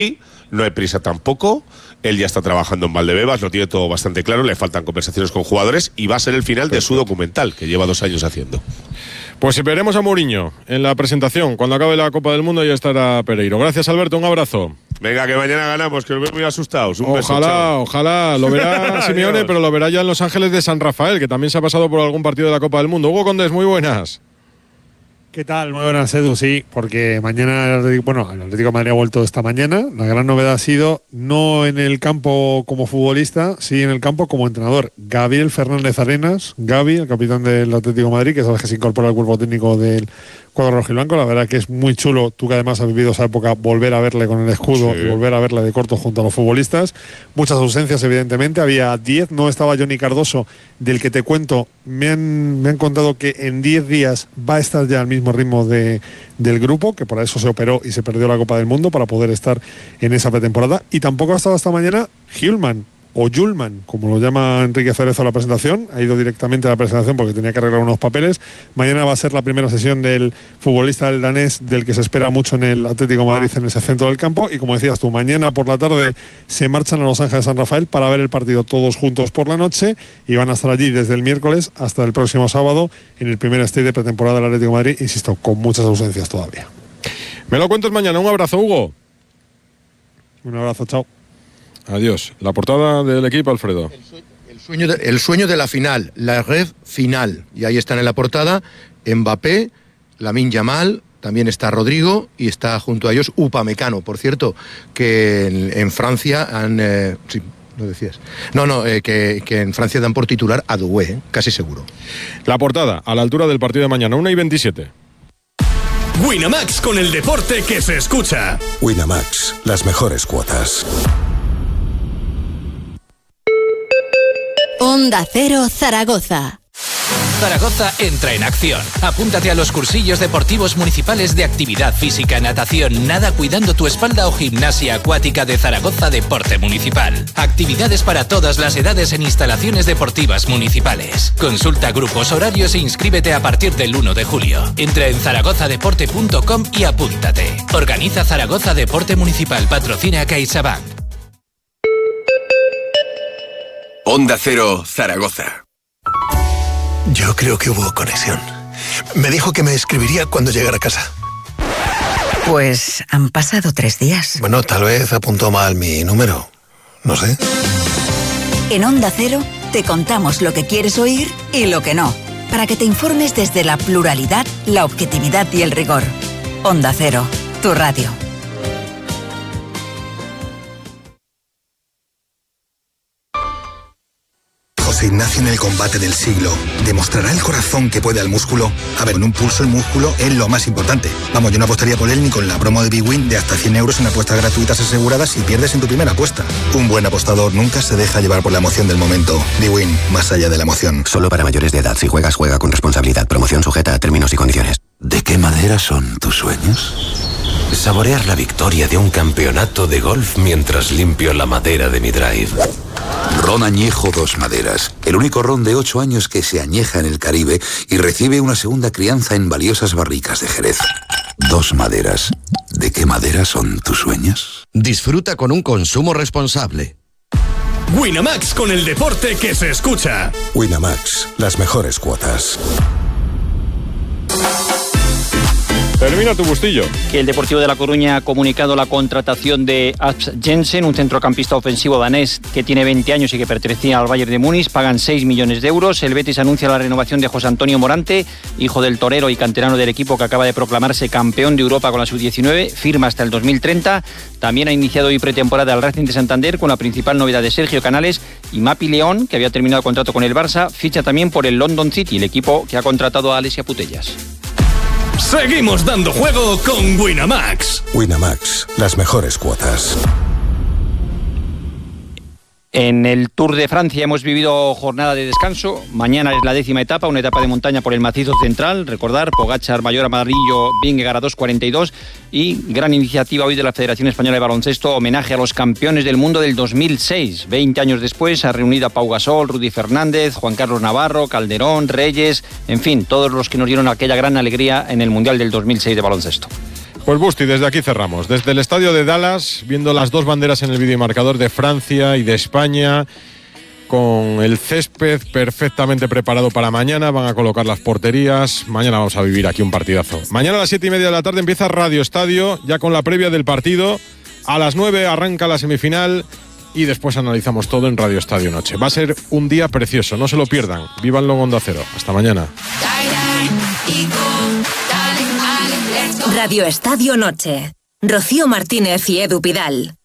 no hay prisa tampoco. Él ya está trabajando en Valdebebas, lo tiene todo bastante claro, le faltan conversaciones con jugadores y va a ser el final de su documental, que lleva 2 años haciendo. Pues veremos a Mourinho en la presentación. Cuando acabe la Copa del Mundo ya estará Pereiro. Gracias, Alberto, un abrazo. Venga, que mañana ganamos, que os veo muy asustados. Ojalá, lo verá Simeone, pero lo verá ya en Los Ángeles de San Rafael, que también se ha pasado por algún partido de la Copa del Mundo. Hugo Condés, muy buenas. ¿Qué tal? Muy buenas, Edu. Sí, porque mañana, el Atlético de Madrid ha vuelto esta mañana. La gran novedad ha sido, no en el campo como futbolista, sí en el campo como entrenador. Gabriel Fernández Arenas, Gavi, el capitán del Atlético de Madrid, que sabes que se incorpora al cuerpo técnico del cuadro rojiblanco. La verdad que es muy chulo, tú que además has vivido esa época, volver a verle con el escudo y volver a verle de corto junto a los futbolistas. Muchas ausencias, evidentemente. Había 10, no estaba Johnny Cardoso, del que te cuento. Me han contado que en 10 días va a estar ya al mismo ritmo del grupo, que para eso se operó y se perdió la Copa del Mundo, para poder estar en esa pretemporada. Y tampoco ha estado hasta mañana Hjulman, o Julman, como lo llama Enrique Cerezo a la presentación. Ha ido directamente a la presentación porque tenía que arreglar unos papeles. Mañana va a ser la primera sesión del futbolista del danés, del que se espera mucho en el Atlético de Madrid, en ese centro del campo. Y como decías tú, mañana por la tarde se marchan a Los Ángeles de San Rafael para ver el partido todos juntos por la noche, y van a estar allí desde el miércoles hasta el próximo sábado en el primer stage de pretemporada del Atlético de Madrid, insisto, con muchas ausencias todavía. Me lo cuentas mañana. Un abrazo, Hugo. Un abrazo, chao. Adiós. La portada del equipo, Alfredo. El sueño de la final, la red final. Y ahí están en la portada Mbappé, Lamine Yamal, también está Rodrigo y está junto a ellos Upamecano, por cierto, que en Francia han... sí, lo decías. Que en Francia dan por titular a Doué, casi seguro. La portada, a la altura del partido de mañana, 1:27. Winamax, con el deporte que se escucha. Winamax, las mejores cuotas. Onda Cero Zaragoza. Zaragoza entra en acción. Apúntate a los cursillos deportivos municipales de actividad física, natación, nada cuidando tu espalda o gimnasia acuática de Zaragoza Deporte Municipal. Actividades para todas las edades en instalaciones deportivas municipales. Consulta grupos, horarios e inscríbete a partir del 1 de julio. Entra en zaragozadeporte.com y apúntate. Organiza Zaragoza Deporte Municipal. Patrocina CaixaBank. Onda Cero, Zaragoza. Yo creo que hubo conexión. Me dijo que me escribiría cuando llegara a casa. Pues han pasado 3 días. Bueno, tal vez apuntó mal mi número. No sé. En Onda Cero te contamos lo que quieres oír y lo que no, para que te informes desde la pluralidad, la objetividad y el rigor. Onda Cero, tu radio. José Ignacio en el combate del siglo. ¿Demostrará el corazón que puede al músculo? A ver, en un pulso el músculo es lo más importante. Vamos, yo no apostaría por él ni con la promo de Big Win de hasta 100 euros en apuestas gratuitas aseguradas si pierdes en tu primera apuesta. Un buen apostador nunca se deja llevar por la emoción del momento. Big Win, más allá de la emoción. Solo para mayores de edad. Si juegas, juega con responsabilidad. Promoción sujeta a términos y condiciones. ¿De qué madera son tus sueños? Saborear la victoria de un campeonato de golf mientras limpio la madera de mi drive. Ron Añejo Dos Maderas, el único ron de 8 años que se añeja en el Caribe y recibe una segunda crianza en valiosas barricas de Jerez. Dos Maderas. ¿De qué madera son tus sueños? Disfruta con un consumo responsable. Winamax, con el deporte que se escucha. Winamax, las mejores cuotas. Termina tu bustillo. Que el Deportivo de La Coruña ha comunicado la contratación de Asp Jensen, un centrocampista ofensivo danés que tiene 20 años y que pertenecía al Bayern de Múnich. Pagan 6 millones de euros. El Betis anuncia la renovación de José Antonio Morante, hijo del torero y canterano del equipo que acaba de proclamarse campeón de Europa con la Sub-19. Firma hasta el 2030. También ha iniciado hoy pretemporada el Racing de Santander con la principal novedad de Sergio Canales y Mapi León, que había terminado contrato con el Barça. Ficha también por el London City, el equipo que ha contratado a Alessia Putellas. Seguimos dando juego con Winamax. Winamax, las mejores cuotas. En el Tour de Francia hemos vivido jornada de descanso. Mañana es la 10ª etapa, una etapa de montaña por el macizo central. Recordar, Pogačar, Mayor Amarillo, Vingegaard a 2:42. Y gran iniciativa hoy de la Federación Española de Baloncesto, homenaje a los campeones del mundo del 2006. 20 años después ha reunido a Pau Gasol, Rudy Fernández, Juan Carlos Navarro, Calderón, Reyes, en fin, todos los que nos dieron aquella gran alegría en el Mundial del 2006 de baloncesto. Pues Busti, desde aquí cerramos. Desde el estadio de Dallas, viendo las dos banderas en el videomarcador de Francia y de España, con el césped perfectamente preparado para mañana, van a colocar las porterías. Mañana vamos a vivir aquí un partidazo. Mañana a las 7:30 de la tarde empieza Radio Estadio, ya con la previa del partido. A las 9 arranca la semifinal y después analizamos todo en Radio Estadio Noche. Va a ser un día precioso, no se lo pierdan. Vívanlo en Onda Cero. Hasta mañana. Radio Estadio Noche. Rocío Martínez y Edu Pidal.